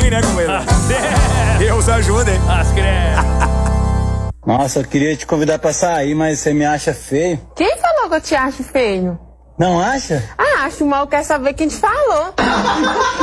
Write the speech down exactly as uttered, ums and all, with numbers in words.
também, né, companheiro? Deus ajuda, hein? As credo. Nossa, eu queria te convidar pra sair, mas você me acha feio. Quem falou que eu te acho feio? Não acha? Ah, acho mal, quer saber quem te falou.